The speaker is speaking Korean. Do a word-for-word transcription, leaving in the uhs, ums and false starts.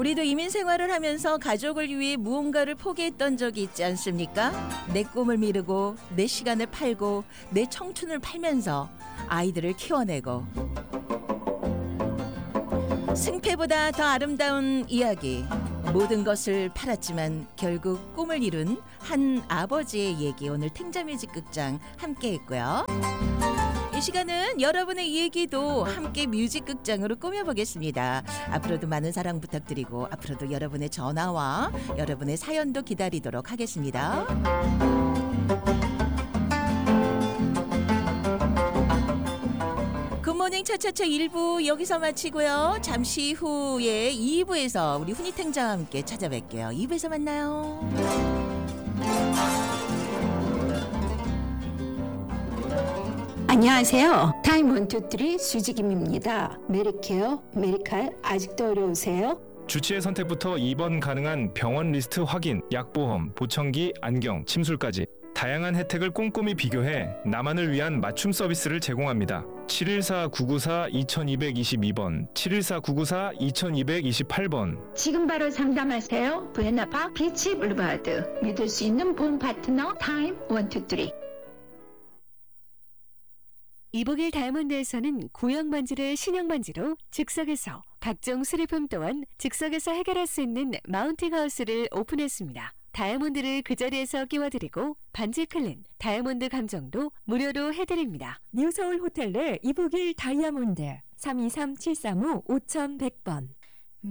우리도 이민 생활을 하면서 가족을 위해 무언가를 포기했던 적이 있지 않습니까? 내 꿈을 미루고 내 시간을 팔고 내 청춘을 팔면서 아이들을 키워내고 승패보다 더 아름다운 이야기. 모든 것을 팔았지만 결국 꿈을 이룬 한 아버지의 얘기 오늘 탱자뮤직 극장 함께 했고요. 이 시간은 여러분의 얘기도 함께 뮤직 극장으로 꾸며보겠습니다. 앞으로도 많은 사랑 부탁드리고 앞으로도 여러분의 전화와 여러분의 사연도 기다리도록 하겠습니다. 굿모닝 차차차 일 부 여기서 마치고요. 잠시 후에 이 부에서 우리 훈이탱자와 함께 찾아뵐게요. 이 부에서 만나요. 안녕하세요. 타임 원투쓰리 수지김입니다. 메리케어, 메리칼 아직도 어려우세요? 주치의 선택부터 입원 가능한 병원 리스트 확인, 약보험, 보청기, 안경, 침술까지 다양한 혜택을 꼼꼼히 비교해 나만을 위한 맞춤 서비스를 제공합니다. 칠일사 구구사 이이이이 번, 칠일사 구구사 이이이팔 번. 지금 바로 상담하세요. 부에나파크 비치 블루바드. 믿을 수 있는 보험 파트너 타임 원투쓰리. 이복일 다이아몬드에서는 구형 반지를 신형 반지로 즉석에서, 각종 수리품 또한 즉석에서 해결할 수 있는 마운팅 하우스를 오픈했습니다. 다이아몬드를 그 자리에서 끼워드리고 반지 클린, 다이아몬드 감정도 무료로 해드립니다. 뉴서울 호텔 내 이복일 다이아몬드 삼이삼 칠삼오 오천백 번.